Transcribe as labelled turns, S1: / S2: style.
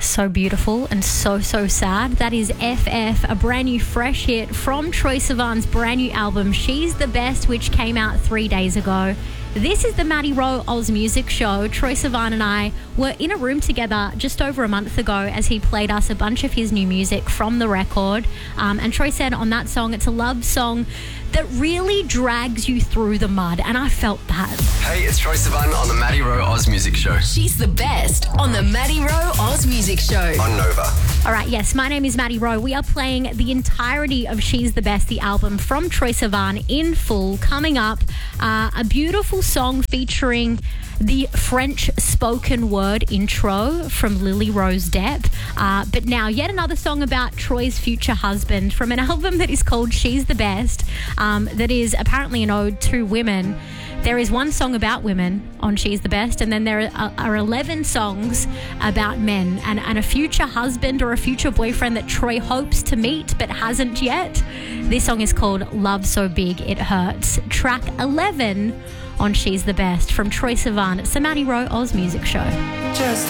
S1: So beautiful and so sad. That is FF, a brand new fresh hit from Troye Sivan's brand new album, She's the Best, which came out 3 days ago. This is the Maddie Rowe Oz Music Show. Troye Sivan and I were in a room together just over a month ago as he played us a bunch of his new music from the record. And Troye said on that song, it's a love song that really drags you through the mud, and I felt that.
S2: Hey, it's Troye Sivan on the Maddie Rowe Oz Music Show.
S3: She's the best on the Maddie Rowe Oz Music Show.
S2: On Nova.
S1: All right, yes, my name is Maddie Rowe. We are playing the entirety of She's the Best, the album from Troye Sivan in full. Coming up, a beautiful song featuring the French spoken word intro from Lily Rose Depp. But now, yet another song about Troye's future husband from an album that is called She's the Best, that is apparently an ode to women. There is one song about women on She's the Best, and then there are 11 songs about men and a future husband or a future boyfriend that Troye hopes to meet but hasn't yet. This song is called Love So Big It Hurts. Track 11 on She's the Best from Troye Sivan. It's the Maddie Rowe Oz Music Show.